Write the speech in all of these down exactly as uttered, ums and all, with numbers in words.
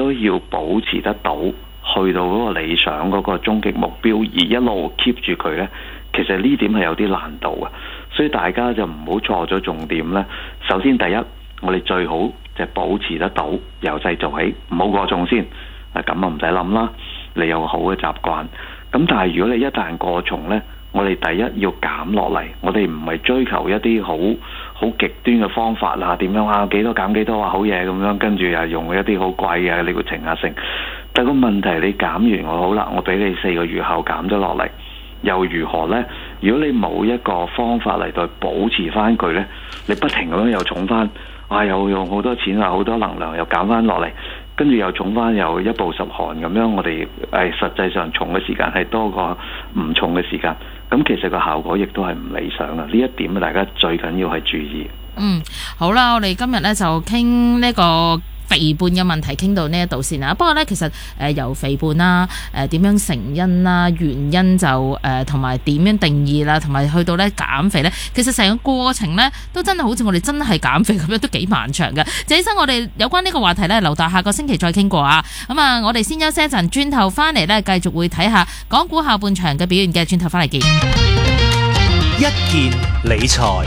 都要保持得到去到嗰個理想嗰個終極目標，而一路 keep 住佢呢，其實呢點係有啲難度啊，所以大家就唔好錯咗重點呢。首先第一，我哋最好就保持得到，由細做起，唔好過重先。啊，咁啊唔使諗啦，你有個好嘅習慣。咁但係如果你一旦過重呢，我哋第一要減落嚟，我哋唔係追求一啲好好極端嘅方法啦，點樣啊幾多減幾多啊好嘢咁樣，跟住又用一啲好貴嘅你會情下性。但個問題你減完我好啦，我俾你四個月後減咗落嚟，又如何呢？如果你冇一個方法嚟到保持翻佢呢，你不停咁樣又重翻，啊又用好多錢啊好多能量又減翻落嚟。跟住又重翻，又一步十寒咁樣，我哋係實際上重嘅時間係多過唔重嘅時間，咁其實個效果亦都係唔理想嘅。呢一點大家最緊要係注意。嗯， 好啦，我哋今日咧就傾呢個肥胖嘅問題傾到呢一度先啦。不過呢，其實誒、呃、由肥胖啦，誒、呃、點樣成因啦、原因就誒同埋點樣定義啦，同埋去到咧減肥呢，其實成個過程呢，都真係好似我哋真係減肥咁樣，都幾漫長嘅。謝醫生，我哋有關呢個話題呢，留待下個星期再傾過啊。咁啊，我哋先休息一陣，轉頭翻嚟呢，繼續會睇下港股下半場嘅表現嘅。轉頭翻嚟見。 一件理財。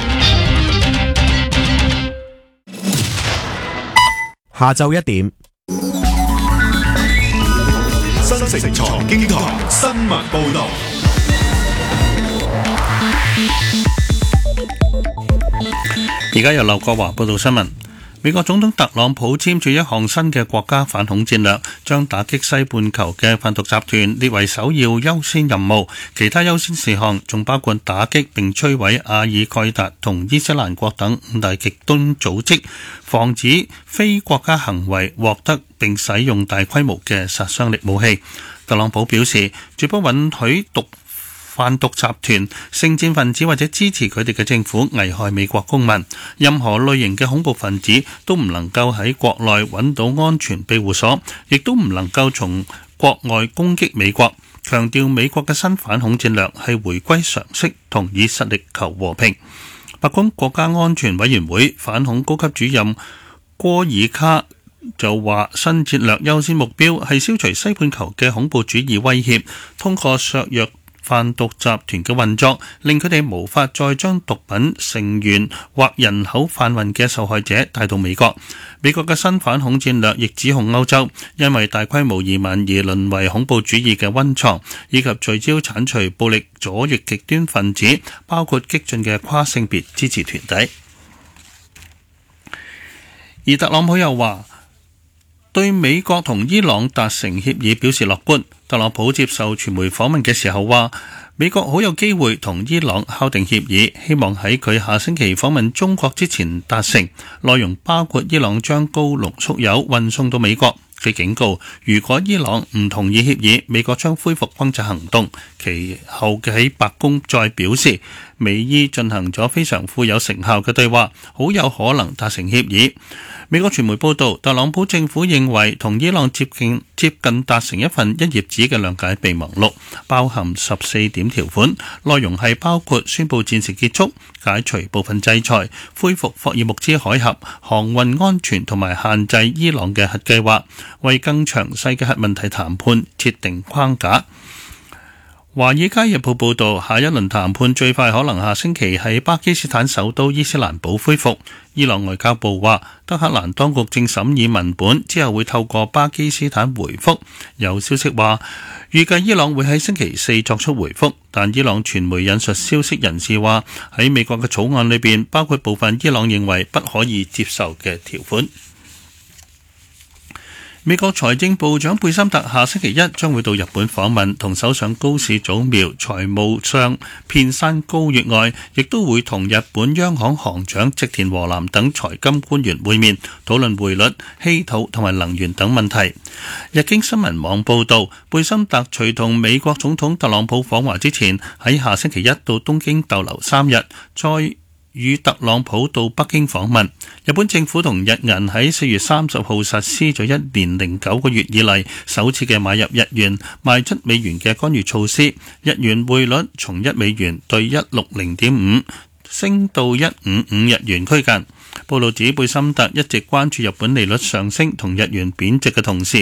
下晝一點， 新城財經台新聞報道。 而家由劉國華報道新聞。美國總統特朗普簽署一項新嘅國家反恐戰略，將打擊西半球嘅販毒集團列為首要優先任務。其他優先事項仲包括打擊並摧毀阿爾蓋達同伊斯蘭國等五大極端組織，防止非國家行為獲得並使用大規模嘅殺傷力武器。特朗普表示，絕不允許毒販毒集團、聖戰分子或者支持佢哋嘅政府危害美國公民。任何類型嘅恐怖分子都唔能夠喺國內揾到安全庇護所，亦都唔能夠從國外攻擊美國。強調美國嘅新反恐戰略係回歸常識同以實力求和平。白宮國家安全委員會反恐高級主任戈爾卡就話，新戰略優先目標係消除西半球嘅恐怖主義威脅，通過削弱販毒集團嘅運作，令佢哋無法再將毒品成員或人口販運嘅受害者帶到美國。美國嘅新反恐戰略亦指控歐洲因為大規模移民而淪為恐怖主義嘅溫床，以及聚焦剷除暴力左翼極端分子，包括激進嘅跨性別支持團體。而特朗普又話，對美國同伊朗達成協議表示樂觀。特朗普接受傳媒訪問嘅時候話，美國好有機會同伊朗敲定協議，希望喺佢下星期訪問中國之前達成。內容包括伊朗將高濃縮鈾運送到美國。佢警告，如果伊朗唔同意協議，美國將恢復轟炸行動。其後喺白宮再表示，美伊進行咗非常富有成效嘅對話，好有可能達成協議。美國傳媒報道，特朗普政府認為同伊朗接近接近達成一份一頁紙嘅諒解備忘錄，包含十四點條款，內容係包括宣布戰事結束、解除部分制裁、恢復霍爾木茲海峽航運安全同埋限制伊朗嘅核計劃，為更詳細嘅核問題談判設定框架。華爾街日報報導，下一輪談判最快可能下星期喺巴基斯坦首都伊斯蘭堡恢復。伊朗外交部話，德黑蘭當局正審議文本，之後會透過巴基斯坦回覆。有消息話，預計伊朗會喺星期四作出回覆，但伊朗傳媒引述消息人士話，喺美國嘅草案裏邊包括部分伊朗認為不可以接受嘅條款。美國財政部長貝森特下星期一將會到日本訪問，同首相高市早苗、財務相片山高月外，亦都會同日本央行行長植田和男等財金官員會面，討論匯率、稀土同埋能源等問題。日經新聞網報導，貝森特隨同美國總統特朗普訪華之前，喺下星期一到東京逗留三日，再與特朗普到北京訪問。日本政府同日銀喺四月三十號實施咗一年零九個月以嚟首次嘅買入日元賣出美元嘅干預措施，日元匯率從一美元對一六零點五升到一五五日元區間。報道指貝森特一直關注日本利率上升同日元貶值嘅同時，